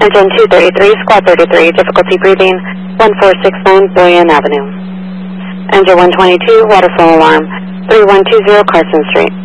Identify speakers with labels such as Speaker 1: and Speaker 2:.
Speaker 1: Engine 233, Squad 33, difficulty breathing, 1469 Boyan Avenue. Engine 122, water flow alarm, 3120 Carson Street.